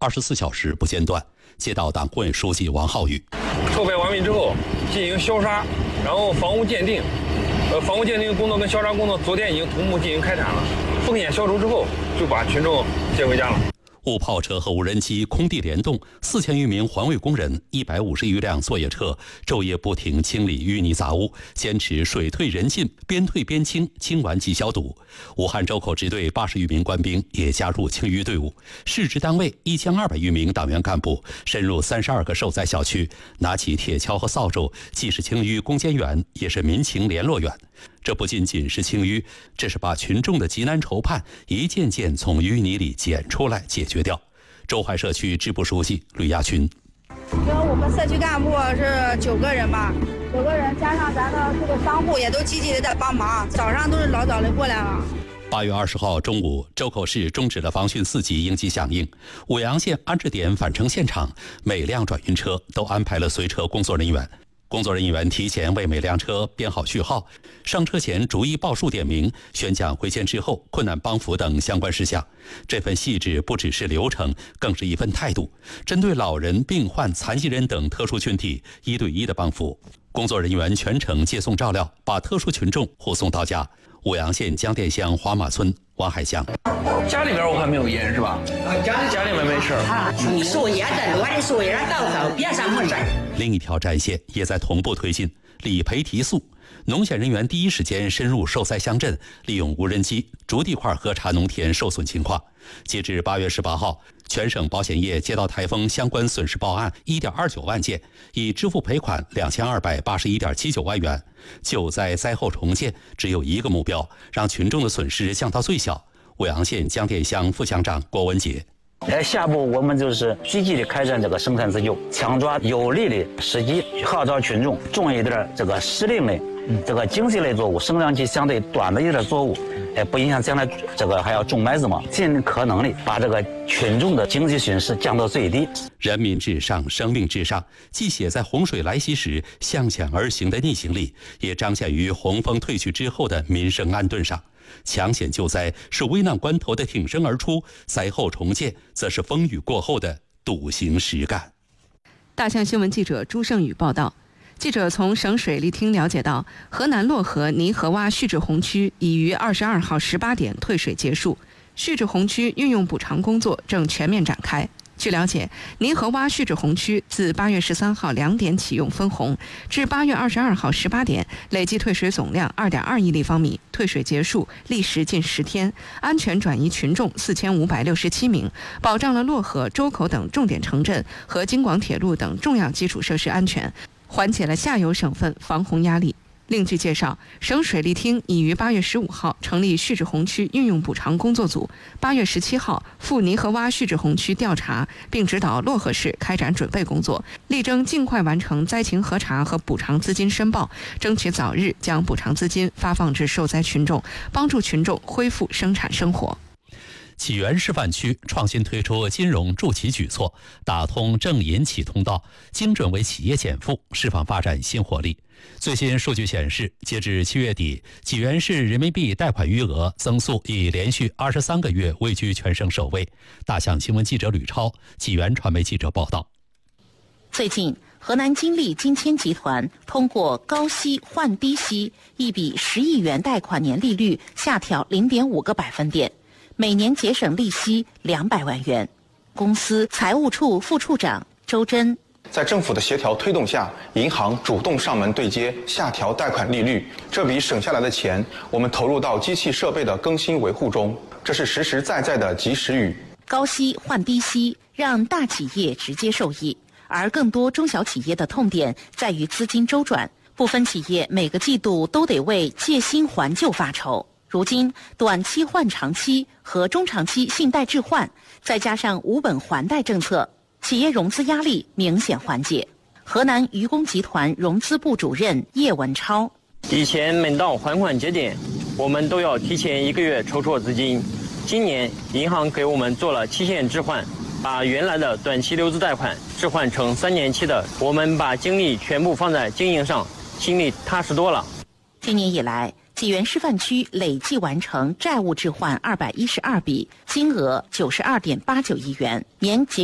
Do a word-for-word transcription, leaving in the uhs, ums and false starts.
二十四小时不间断。街道党工委书记王浩宇： 筹备完毕之后，进行消杀，然后房屋鉴定。呃，房屋鉴定工作跟消杀工作昨天已经同步进行开展了。风险消除之后，就把群众接回家了。 误炮车和无人机空地联动，四千余名环卫工人、一百五十余辆作业车昼夜不停清理淤泥杂物，坚持水退人进，边退边清，清完即消毒。武汉周口支队八十余名官兵也加入清淤队伍，市直单位一千二百余名党员干部深入三十二个受灾小区，拿起铁锹和扫帚，既是清淤攻坚员，也是民情联络员。这不仅仅是清淤，这是把群众的急难愁盼一件件从淤泥里捡出来解决掉。周淮社区支部书记吕亚群： 因为我们社区干部是九个人吧，九个人加上咱的这个商户也都积极的在帮忙，早上都是老早的过来了。 八月二十号中午，周口市终止了防汛四级应急响应，五阳县安置点返程现场，每辆转运车都安排了随车工作人员。工作人员提前为每辆车编好序号，上车前逐一报数点名，宣讲回迁之后困难帮扶等相关事项。这份细致不只是流程，更是一份态度。针对老人、病患、残疾人等特殊群体，一对一的帮扶。工作人员全程接送照料，把特殊群众护送到家。五阳县江店乡华马村王海香： 家里边我还没有烟是吧？家里家里面没事啊，你说烟的乱的说烟到手边上没事。 另一条战线也在同步推进，理赔提速。农险人员第一时间深入受灾乡镇，利用无人机逐地块核查农田受损情况。截至八月十八号，全省保险业接到台风相关损失报案一点二九万件，已支付赔款两千二百八十一点七九万元。救灾灾后重建只有一个目标，让群众的损失降到最小。五阳县江店乡副乡长郭文杰： 哎，下步我们就是积极的开展这个生产自救，强抓有利的时机，号召群众种一点这个时令类、这个经济类作物，生长期相对短的一点作物，哎，不影响将来这个还要种麦子嘛，尽可能的把这个群众的经济损失降到最低。 人民至上，生命至上，既写在洪水来袭时向前而行的逆行里，也彰显于洪峰退去之后的民生安顿上。抢险救灾是危难关头的挺身而出，灾后重建则是风雨过后的笃行实干。 大象新闻记者朱胜宇报道。记者从省水利厅了解到，河南漯河泥河洼蓄滞洪区已于二十二号十八点退水结束，蓄滞洪区运用补偿工作正全面展开。据了解，泥河洼蓄滞洪区自八月十三号两点启用分洪，至八月二十二号十八点，累计退水总量二点二亿立方米，退水结束历时近十天，安全转移群众四千五百六十七名，保障了漯河、周口等重点城镇和京广铁路等重要基础设施安全，缓解了下游省份防洪压力。另据介绍，省水利厅已于八月十五号成立蓄滞洪区运用补偿工作组，八月十七号赴泥河洼蓄滞洪区调查，并指导漯河市开展准备工作，力争尽快完成灾情核查和补偿资金申报，争取早日将补偿资金发放至受灾群众，帮助群众恢复生产生活。 济源示范区创新推出金融助企举措，打通正银企通道，精准为企业减负，释放发展新活力。最新数据显示，截至七月底，济源市人民币贷款余额增速已连续二十三个月位居全省首位。大象新闻记者吕超，济源传媒记者报道。 最近，河南金利金千集团通过高息换低息，一笔十亿元贷款年利率下调零点五个百分点，每年节省利息两百万元。公司财务处副处长周真： 在政府的协调推动下，银行主动上门对接，下调贷款利率。这笔省下来的钱，我们投入到机器设备的更新维护中，这是实实在在的及时雨。 高息换低息，让大企业直接受益，而更多中小企业的痛点在于资金周转。部分企业每个季度都得为借新还旧发愁。如今，短期换长期和中长期信贷置换，再加上无本还贷政策，企业融资压力明显缓解。河南愚公集团融资部主任叶文超： 以前每到还款节点，我们都要提前一个月筹措资金。今年银行给我们做了期限置换，把原来的短期流资贷款置换成三年期的，我们把精力全部放在经营上，心里踏实多了。 今年以来，济源示范区累计完成债务置换二百一十二笔，金额九十二点八九亿元，年结